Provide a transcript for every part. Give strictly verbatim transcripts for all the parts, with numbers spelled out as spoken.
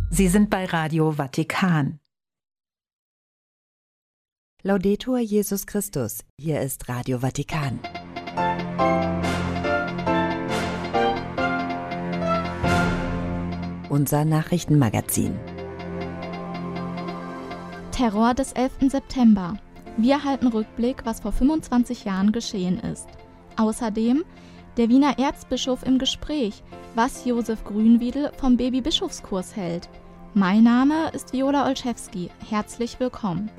Sie sind bei Radio Vatikan. Laudetur Jesus Christus, hier ist Radio Vatikan. Unser Nachrichtenmagazin. Terror des elften September. Wir halten Rückblick, was vor fünfundzwanzig Jahren geschehen ist. Außerdem der Wiener Erzbischof im Gespräch, was Josef Grünwiedel vom Baby-Bischofskurs hält. Mein Name ist Viola Olszewski. Herzlich willkommen.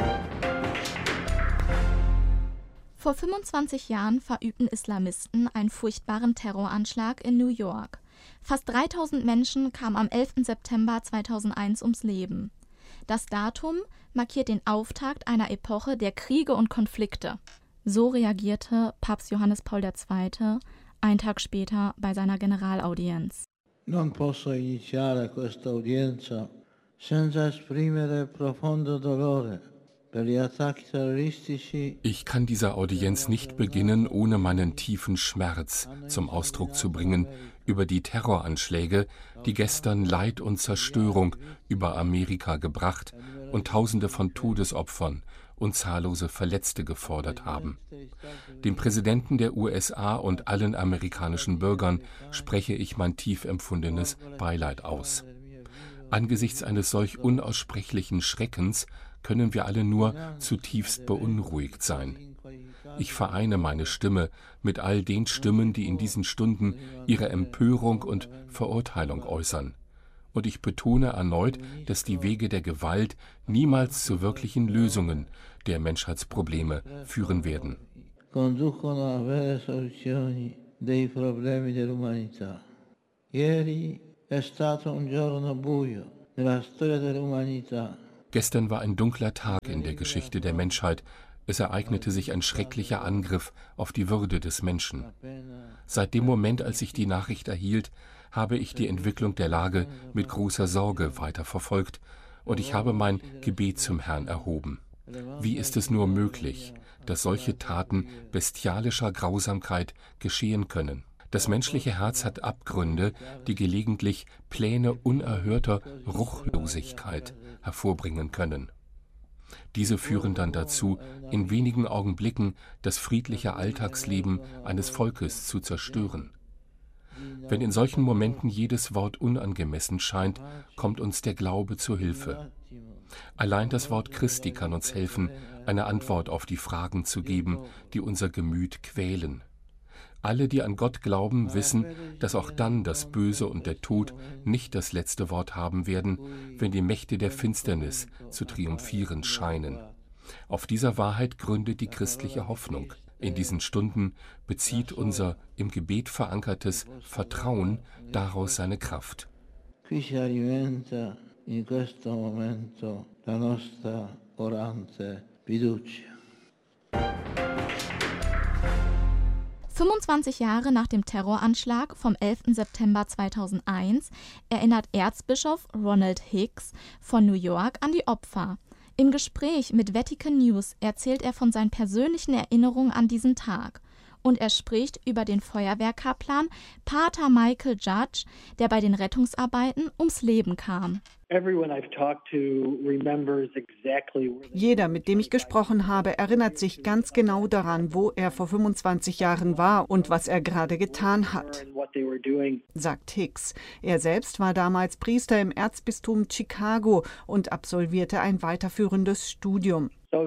Vor fünfundzwanzig Jahren verübten Islamisten einen furchtbaren Terroranschlag in New York. Fast dreitausend Menschen kamen am elften September zweitausendeins ums Leben. Das Datum markiert den Auftakt einer Epoche der Kriege und Konflikte. So reagierte Papst Johannes Paul der Zweite einen Tag später bei seiner Generalaudienz. Non posso iniziare questa udienza senza esprimere profondo dolore per gli attacchi terroristici. Ich kann diese Audienz nicht beginnen, ohne meinen tiefen Schmerz zum Ausdruck zu bringen über die Terroranschläge, die gestern Leid und Zerstörung über Amerika gebracht und Tausende von Todesopfern und zahllose Verletzte gefordert haben. Dem Präsidenten der U S A und allen amerikanischen Bürgern spreche ich mein tief empfundenes Beileid aus. Angesichts eines solch unaussprechlichen Schreckens können wir alle nur zutiefst beunruhigt sein. Ich vereine meine Stimme mit all den Stimmen, die in diesen Stunden ihre Empörung und Verurteilung äußern. Und ich betone erneut, dass die Wege der Gewalt niemals zu wirklichen Lösungen der Menschheitsprobleme führen werden. Conducono a vere soluzioni dei problemi dell'umanità. Ieri è stato un giorno buio nella storia dell'umanità. Gestern war ein dunkler Tag in der Geschichte der Menschheit. Es ereignete sich ein schrecklicher Angriff auf die Würde des Menschen. Seit dem Moment, als ich die Nachricht erhielt, habe ich die Entwicklung der Lage mit großer Sorge weiter verfolgt und ich habe mein Gebet zum Herrn erhoben. Wie ist es nur möglich, dass solche Taten bestialischer Grausamkeit geschehen können? Das menschliche Herz hat Abgründe, die gelegentlich Pläne unerhörter Ruchlosigkeit hervorbringen können. Diese führen dann dazu, in wenigen Augenblicken das friedliche Alltagsleben eines Volkes zu zerstören. Wenn in solchen Momenten jedes Wort unangemessen scheint, kommt uns der Glaube zu Hilfe. Allein das Wort Christi kann uns helfen, eine Antwort auf die Fragen zu geben, die unser Gemüt quälen. Alle, die an Gott glauben, wissen, dass auch dann das Böse und der Tod nicht das letzte Wort haben werden, wenn die Mächte der Finsternis zu triumphieren scheinen. Auf dieser Wahrheit gründet die christliche Hoffnung. In diesen Stunden bezieht unser im Gebet verankertes Vertrauen daraus seine Kraft. Qui si alimenta in questo momento la nostra orante fiducia. fünfundzwanzig Jahre nach dem Terroranschlag vom elften September zweitausendeins erinnert Erzbischof Ronald Hicks von New York an die Opfer. Im Gespräch mit Vatican News erzählt er von seinen persönlichen Erinnerungen an diesen Tag. Und er spricht über den Feuerwehrkaplan Pater Michael Judge, der bei den Rettungsarbeiten ums Leben kam. Jeder, mit dem ich gesprochen habe, erinnert sich ganz genau daran, wo er vor fünfundzwanzig Jahren war und was er gerade getan hat, sagt Hicks. Er selbst war damals Priester im Erzbistum Chicago und absolvierte ein weiterführendes Studium.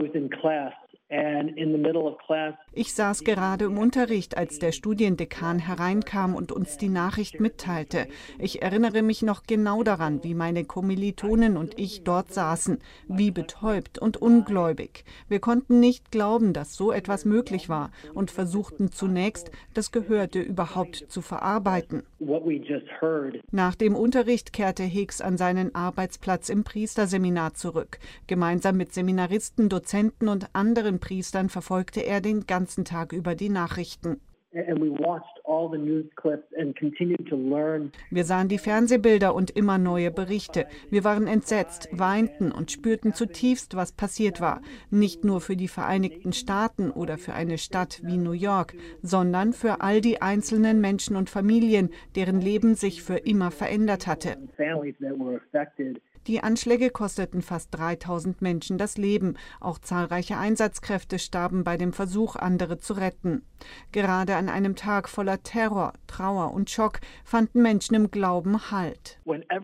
Ich saß gerade im Unterricht, als der Studiendekan hereinkam und uns die Nachricht mitteilte. Ich erinnere mich noch genau daran, wie meine Kommilitonen und ich dort saßen, wie betäubt und ungläubig. Wir konnten nicht glauben, dass so etwas möglich war und versuchten zunächst, das Gehörte überhaupt zu verarbeiten. Nach dem Unterricht kehrte Hicks an seinen Arbeitsplatz im Priesterseminar zurück. Gemeinsam mit Seminaristen, Dozenten und anderen Priestern verfolgte er den ganzen Tag über die Nachrichten. Wir sahen die Fernsehbilder und immer neue Berichte. Wir waren entsetzt, weinten und spürten zutiefst, was passiert war. Nicht nur für die Vereinigten Staaten oder für eine Stadt wie New York, sondern für all die einzelnen Menschen und Familien, deren Leben sich für immer verändert hatte. Die Anschläge kosteten fast dreitausend Menschen das Leben. Auch zahlreiche Einsatzkräfte starben bei dem Versuch, andere zu retten. Gerade an einem Tag voller Terror, Trauer und Schock fanden Menschen im Glauben Halt.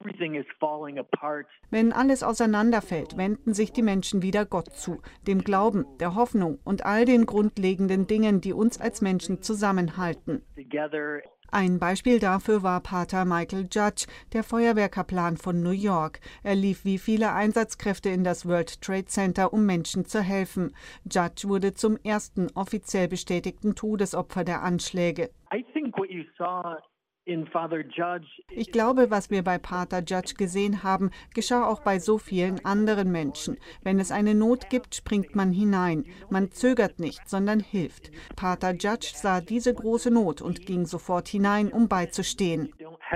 Wenn alles auseinanderfällt, wenden sich die Menschen wieder Gott zu, dem Glauben, der Hoffnung und all den grundlegenden Dingen, die uns als Menschen zusammenhalten. Ein Beispiel dafür war Pater Michael Judge, der Feuerwehrkaplan von New York. Er lief wie viele Einsatzkräfte in das World Trade Center, um Menschen zu helfen. Judge wurde zum ersten offiziell bestätigten Todesopfer der Anschläge. I think what you saw in Father Judge. Ich glaube, was wir bei Pater Judge gesehen haben, geschah auch bei so vielen anderen Menschen. Wenn es eine Not gibt, springt man hinein. Man zögert nicht, sondern hilft. Pater Judge sah diese große Not und ging sofort hinein, um beizustehen.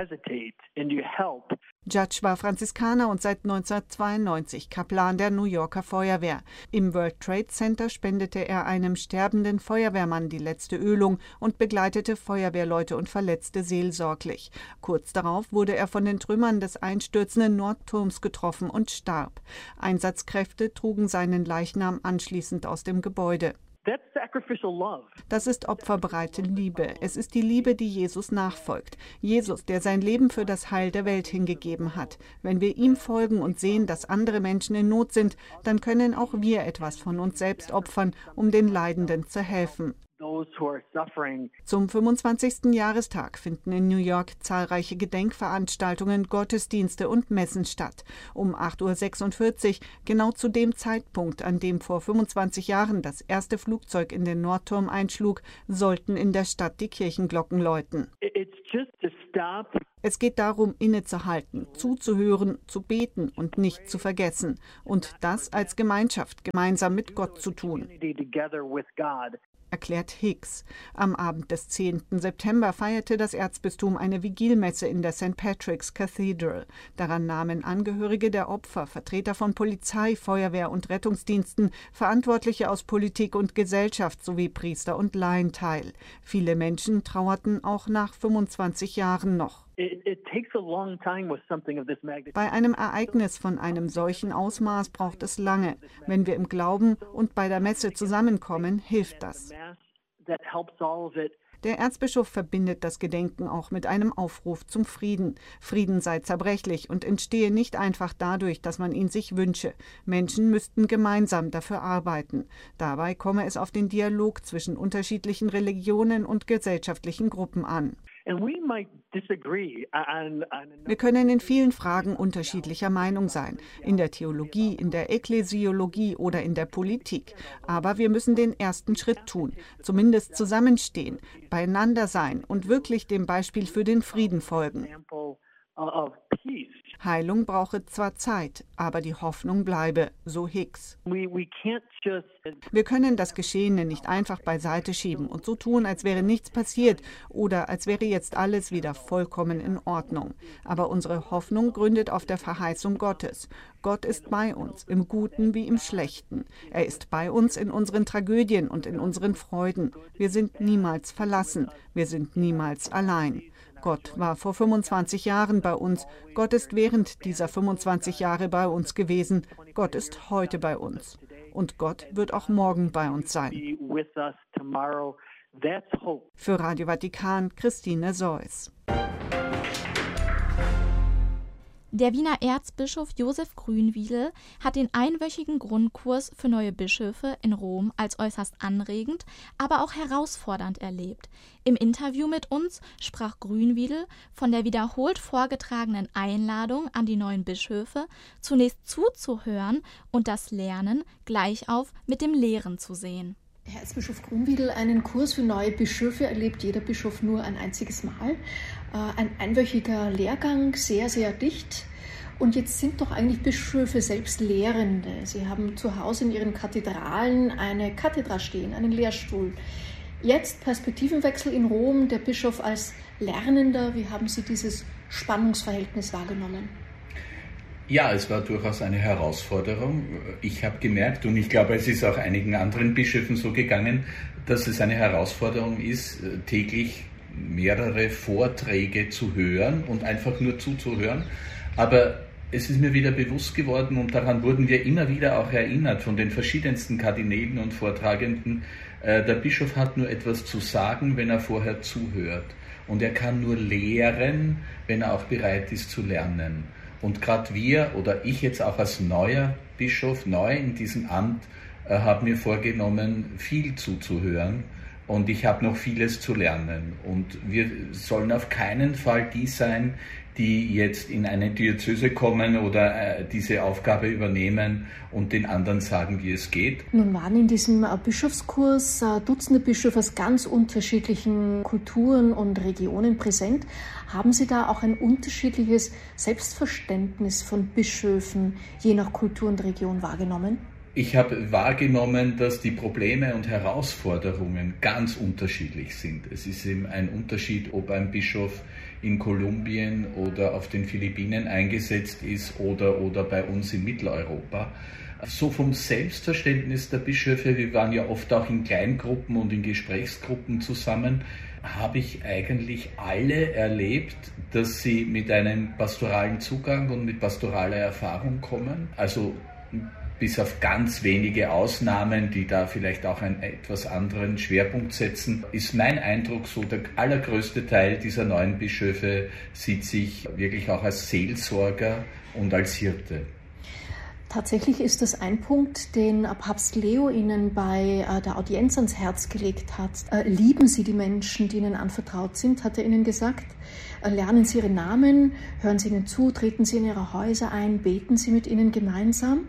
Judge war Franziskaner und seit neunzehnhundertzweiundneunzig Kaplan der New Yorker Feuerwehr. Im World Trade Center spendete er einem sterbenden Feuerwehrmann die letzte Ölung und begleitete Feuerwehrleute und Verletzte seelsorglich. Kurz darauf wurde er von den Trümmern des einstürzenden Nordturms getroffen und starb. Einsatzkräfte trugen seinen Leichnam anschließend aus dem Gebäude. Das ist opferbereite Liebe. Es ist die Liebe, die Jesus nachfolgt. Jesus, der sein Leben für das Heil der Welt hingegeben hat. Wenn wir ihm folgen und sehen, dass andere Menschen in Not sind, dann können auch wir etwas von uns selbst opfern, um den Leidenden zu helfen. Zum fünfundzwanzigsten Jahrestag finden in New York zahlreiche Gedenkveranstaltungen, Gottesdienste und Messen statt. Um acht Uhr sechsundvierzig, genau zu dem Zeitpunkt, an dem vor fünfundzwanzig Jahren das erste Flugzeug in den Nordturm einschlug, sollten in der Stadt die Kirchenglocken läuten. Es geht darum, innezuhalten, zuzuhören, zu beten und nicht zu vergessen. Und das als Gemeinschaft, gemeinsam mit Gott zu tun, erklärt Hicks. Am Abend des zehnten September feierte das Erzbistum eine Vigilmesse in der Saint Patrick's Cathedral. Daran nahmen Angehörige der Opfer, Vertreter von Polizei, Feuerwehr und Rettungsdiensten, Verantwortliche aus Politik und Gesellschaft sowie Priester und Laien teil. Viele Menschen trauerten auch nach fünfundzwanzig Jahren noch. Bei einem Ereignis von einem solchen Ausmaß braucht es lange. Wenn wir im Glauben und bei der Messe zusammenkommen, hilft das. Der Erzbischof verbindet das Gedenken auch mit einem Aufruf zum Frieden. Frieden sei zerbrechlich und entstehe nicht einfach dadurch, dass man ihn sich wünsche. Menschen müssten gemeinsam dafür arbeiten. Dabei komme es auf den Dialog zwischen unterschiedlichen Religionen und gesellschaftlichen Gruppen an. Wir können in vielen Fragen unterschiedlicher Meinung sein, in der Theologie, in der Ekklesiologie oder in der Politik. Aber wir müssen den ersten Schritt tun, zumindest zusammenstehen, beieinander sein und wirklich dem Beispiel für den Frieden folgen. Heilung brauche zwar Zeit, aber die Hoffnung bleibe, so Hicks. Wir können das Geschehene nicht einfach beiseite schieben und so tun, als wäre nichts passiert oder als wäre jetzt alles wieder vollkommen in Ordnung. Aber unsere Hoffnung gründet auf der Verheißung Gottes. Gott ist bei uns, im Guten wie im Schlechten. Er ist bei uns in unseren Tragödien und in unseren Freuden. Wir sind niemals verlassen. Wir sind niemals allein. Gott war vor fünfundzwanzig Jahren bei uns. Gott ist während dieser fünfundzwanzig Jahre bei uns gewesen. Gott ist heute bei uns. Und Gott wird auch morgen bei uns sein. Für Radio Vatikan, Christine Seuss. Der Wiener Erzbischof Josef Grünwiedel hat den einwöchigen Grundkurs für neue Bischöfe in Rom als äußerst anregend, aber auch herausfordernd erlebt. Im Interview mit uns sprach Grünwiedel von der wiederholt vorgetragenen Einladung an die neuen Bischöfe, zunächst zuzuhören und das Lernen gleich auf mit dem Lehren zu sehen. Herr Erzbischof Grünwiedel, einen Kurs für neue Bischöfe erlebt jeder Bischof nur ein einziges Mal. Ein einwöchiger Lehrgang, sehr, sehr dicht. Und jetzt sind doch eigentlich Bischöfe selbst Lehrende. Sie haben zu Hause in ihren Kathedralen eine Kathedra stehen, einen Lehrstuhl. Jetzt Perspektivenwechsel in Rom, der Bischof als Lernender. Wie haben Sie dieses Spannungsverhältnis wahrgenommen? Ja, es war durchaus eine Herausforderung. Ich habe gemerkt, und ich glaube, es ist auch einigen anderen Bischöfen so gegangen, dass es eine Herausforderung ist, täglich mehrere Vorträge zu hören und einfach nur zuzuhören. Aber es ist mir wieder bewusst geworden, und daran wurden wir immer wieder auch erinnert von den verschiedensten Kardinälen und Vortragenden, äh, der Bischof hat nur etwas zu sagen, wenn er vorher zuhört. Und er kann nur lehren, wenn er auch bereit ist zu lernen. Und gerade wir oder ich jetzt auch als neuer Bischof, neu in diesem Amt, äh, habe mir vorgenommen, viel zuzuhören. Und ich habe noch vieles zu lernen. Und wir sollen auf keinen Fall die sein, die jetzt in eine Diözese kommen oder äh, diese Aufgabe übernehmen und den anderen sagen, wie es geht. Nun waren in diesem äh, Bischofskurs äh, Dutzende Bischöfe aus ganz unterschiedlichen Kulturen und Regionen präsent. Haben Sie da auch ein unterschiedliches Selbstverständnis von Bischöfen je nach Kultur und Region wahrgenommen? Ich habe wahrgenommen, dass die Probleme und Herausforderungen ganz unterschiedlich sind. Es ist eben ein Unterschied, ob ein Bischof in Kolumbien oder auf den Philippinen eingesetzt ist oder, oder bei uns in Mitteleuropa. So vom Selbstverständnis der Bischöfe, wir waren ja oft auch in Kleingruppen und in Gesprächsgruppen zusammen, habe ich eigentlich alle erlebt, dass sie mit einem pastoralen Zugang und mit pastoraler Erfahrung kommen. Also bis auf ganz wenige Ausnahmen, die da vielleicht auch einen etwas anderen Schwerpunkt setzen, ist mein Eindruck so, der allergrößte Teil dieser neuen Bischöfe sieht sich wirklich auch als Seelsorger und als Hirte. Tatsächlich ist das ein Punkt, den Papst Leo Ihnen bei der Audienz ans Herz gelegt hat. Lieben Sie die Menschen, die Ihnen anvertraut sind, hat er Ihnen gesagt. Lernen Sie ihre Namen, hören Sie ihnen zu, treten Sie in ihre Häuser ein, beten Sie mit ihnen gemeinsam.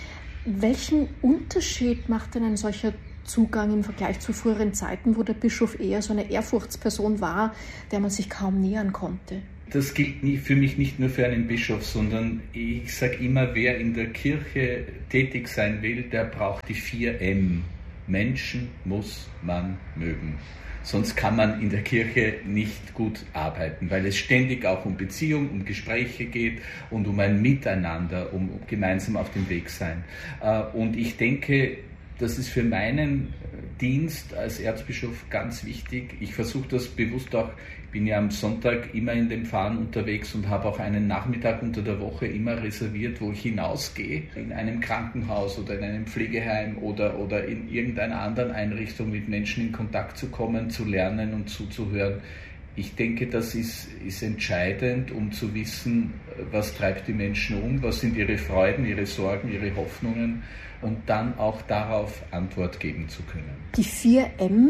Welchen Unterschied macht denn ein solcher Zugang im Vergleich zu früheren Zeiten, wo der Bischof eher so eine Ehrfurchtsperson war, der man sich kaum nähern konnte? Das gilt nie, für mich nicht nur für einen Bischof, sondern ich sage immer, wer in der Kirche tätig sein will, der braucht die vier M. Menschen muss man mögen. Sonst kann man in der Kirche nicht gut arbeiten, weil es ständig auch um Beziehung, um Gespräche geht und um ein Miteinander, um gemeinsam auf dem Weg sein. Und ich denke, das ist für meinen Dienst als Erzbischof ganz wichtig. Ich versuche das bewusst auch, ich bin ja am Sonntag immer in den Pfarren unterwegs und habe auch einen Nachmittag unter der Woche immer reserviert, wo ich hinausgehe, in einem Krankenhaus oder in einem Pflegeheim oder, oder in irgendeiner anderen Einrichtung mit Menschen in Kontakt zu kommen, zu lernen und zuzuhören. Ich denke, das ist, ist entscheidend, um zu wissen, was treibt die Menschen um, was sind ihre Freuden, ihre Sorgen, ihre Hoffnungen und dann auch darauf Antwort geben zu können. Die vier M,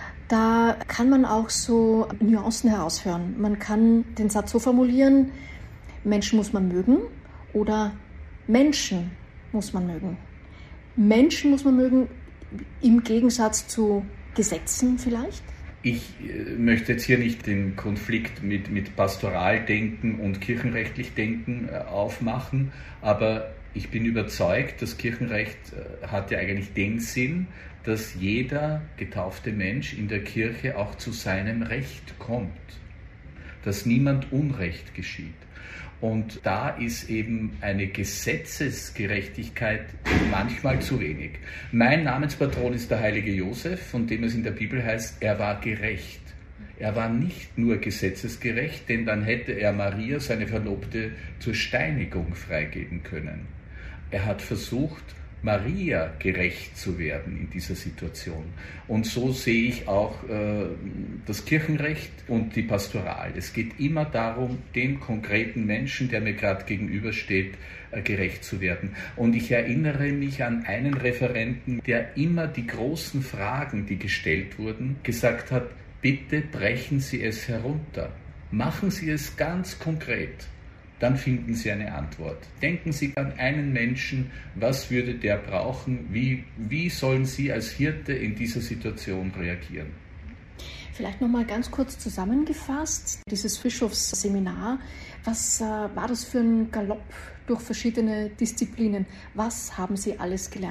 da kann man auch so Nuancen heraushören. Man kann den Satz so formulieren, Menschen muss man mögen oder Menschen muss man mögen. Menschen muss man mögen im Gegensatz zu Gesetzen vielleicht? Ich möchte jetzt hier nicht den Konflikt mit, mit Pastoraldenken und kirchenrechtlich Denken aufmachen, aber ich bin überzeugt, das Kirchenrecht hat ja eigentlich den Sinn, dass jeder getaufte Mensch in der Kirche auch zu seinem Recht kommt, dass niemand Unrecht geschieht. Und da ist eben eine Gesetzesgerechtigkeit manchmal zu wenig. Mein Namenspatron ist der heilige Josef, von dem es in der Bibel heißt, er war gerecht. Er war nicht nur gesetzesgerecht, denn dann hätte er Maria, seine Verlobte, zur Steinigung freigeben können. Er hat versucht, Maria gerecht zu werden in dieser Situation. Und so sehe ich auch äh, das Kirchenrecht und die Pastoral. Es geht immer darum, dem konkreten Menschen, der mir gerade gegenübersteht, äh, gerecht zu werden. Und ich erinnere mich an einen Referenten, der immer die großen Fragen, die gestellt wurden, gesagt hat, bitte brechen Sie es herunter. Machen Sie es ganz konkret. Dann finden Sie eine Antwort. Denken Sie an einen Menschen, was würde der brauchen, wie, wie sollen Sie als Hirte in dieser Situation reagieren? Vielleicht nochmal ganz kurz zusammengefasst, dieses Bischofsseminar, was äh, war das für ein Galopp durch verschiedene Disziplinen? Was haben Sie alles gelernt?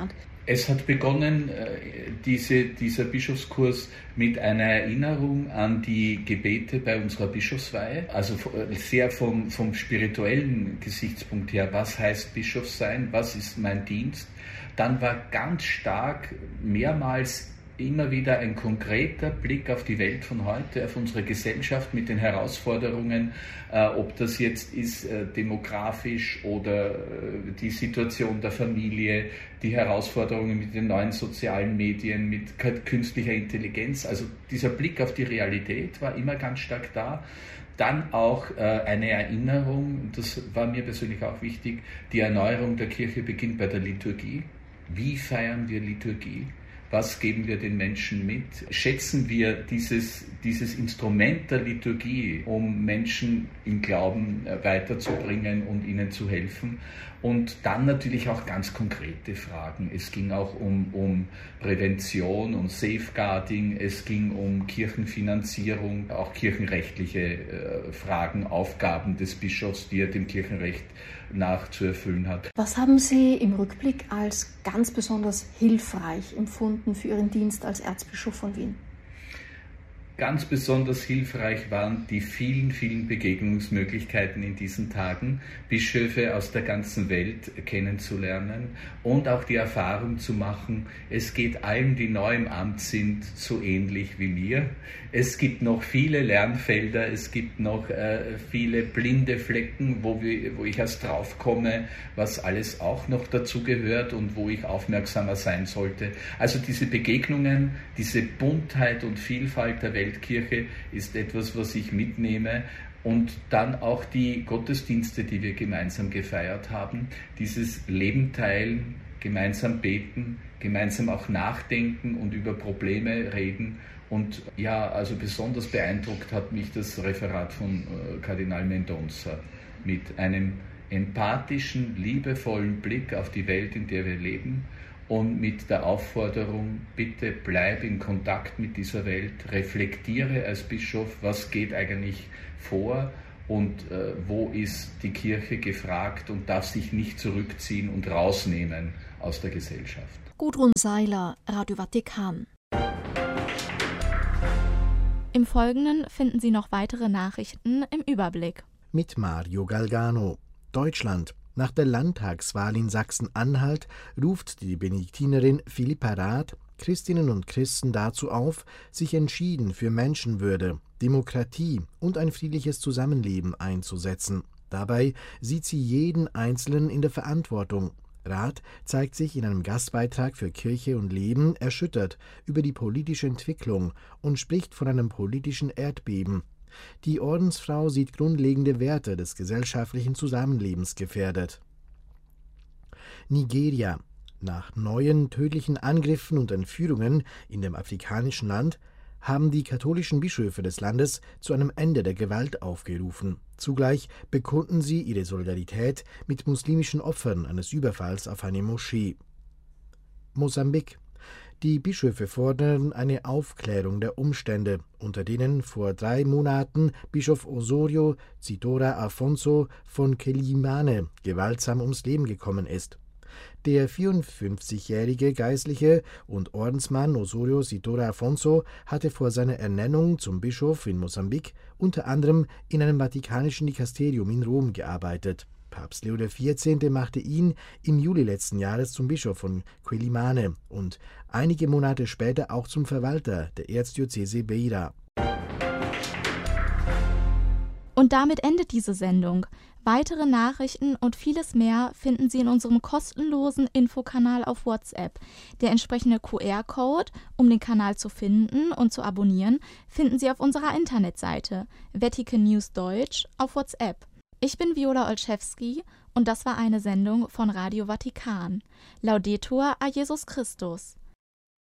Es hat begonnen, diese, dieser Bischofskurs, mit einer Erinnerung an die Gebete bei unserer Bischofsweihe, also sehr vom, vom spirituellen Gesichtspunkt her, was heißt Bischof sein, was ist mein Dienst. Dann war ganz stark mehrmals immer wieder ein konkreter Blick auf die Welt von heute, auf unsere Gesellschaft mit den Herausforderungen, äh, ob das jetzt ist äh, demografisch oder äh, die Situation der Familie, die Herausforderungen mit den neuen sozialen Medien, mit künstlicher Intelligenz. Also dieser Blick auf die Realität war immer ganz stark da. Dann auch äh, eine Erinnerung, das war mir persönlich auch wichtig, die Erneuerung der Kirche beginnt bei der Liturgie. Wie feiern wir Liturgie? Was geben wir den Menschen mit? Schätzen wir dieses, dieses Instrument der Liturgie, um Menschen im Glauben weiterzubringen und ihnen zu helfen? Und dann natürlich auch ganz konkrete Fragen. Es ging auch um, um Prävention, um Safeguarding, es ging um Kirchenfinanzierung, auch kirchenrechtliche äh, Fragen, Aufgaben des Bischofs, die er dem Kirchenrecht nach zu erfüllen hat. Was haben Sie im Rückblick als ganz besonders hilfreich empfunden für Ihren Dienst als Erzbischof von Wien? Ganz besonders hilfreich waren die vielen, vielen Begegnungsmöglichkeiten in diesen Tagen, Bischöfe aus der ganzen Welt kennenzulernen und auch die Erfahrung zu machen, es geht allen, die neu im Amt sind, so ähnlich wie mir. Es gibt noch viele Lernfelder, es gibt noch äh, viele blinde Flecken, wo, wir, wo ich erst drauf komme, was alles auch noch dazu gehört und wo ich aufmerksamer sein sollte. Also diese Begegnungen, diese Buntheit und Vielfalt der Weltkirche ist etwas, was ich mitnehme. Und dann auch die Gottesdienste, die wir gemeinsam gefeiert haben, dieses Leben teilen, gemeinsam beten, gemeinsam auch nachdenken und über Probleme reden. Und ja, also besonders beeindruckt hat mich das Referat von äh, Kardinal Mendonça mit einem empathischen, liebevollen Blick auf die Welt, in der wir leben und mit der Aufforderung, bitte bleib in Kontakt mit dieser Welt, reflektiere als Bischof, was geht eigentlich vor und äh, wo ist die Kirche gefragt und darf sich nicht zurückziehen und rausnehmen aus der Gesellschaft. Gudrun Seiler, Radio Vatikan. Im Folgenden finden Sie noch weitere Nachrichten im Überblick. Mit Mario Galgano. Deutschland. Nach der Landtagswahl in Sachsen-Anhalt ruft die Benediktinerin Philippa Rath Christinnen und Christen dazu auf, sich entschieden für Menschenwürde, Demokratie und ein friedliches Zusammenleben einzusetzen. Dabei sieht sie jeden Einzelnen in der Verantwortung. Rath zeigt sich in einem Gastbeitrag für Kirche und Leben erschüttert über die politische Entwicklung und spricht von einem politischen Erdbeben. Die Ordensfrau sieht grundlegende Werte des gesellschaftlichen Zusammenlebens gefährdet. Nigeria. Nach neuen tödlichen Angriffen und Entführungen in dem afrikanischen Land haben die katholischen Bischöfe des Landes zu einem Ende der Gewalt aufgerufen. Zugleich bekunden sie ihre Solidarität mit muslimischen Opfern eines Überfalls auf eine Moschee. Mosambik. Die Bischöfe fordern eine Aufklärung der Umstände, unter denen vor drei Monaten Bischof Osorio Zitora Afonso von Quelimane gewaltsam ums Leben gekommen ist. Der vierundfünfzigjährige Geistliche und Ordensmann Osorio Zitora Afonso hatte vor seiner Ernennung zum Bischof in Mosambik unter anderem in einem vatikanischen Dikasterium in Rom gearbeitet. Papst Leo der vierzehnte machte ihn im Juli letzten Jahres zum Bischof von Quelimane und einige Monate später auch zum Verwalter der Erzdiözese Beira. Und damit endet diese Sendung. Weitere Nachrichten und vieles mehr finden Sie in unserem kostenlosen Infokanal auf WhatsApp. Der entsprechende Q R-Code, um den Kanal zu finden und zu abonnieren, finden Sie auf unserer Internetseite Vatican News Deutsch auf WhatsApp. Ich bin Viola Olszewski und das war eine Sendung von Radio Vatikan. Laudetur a Jesus Christus.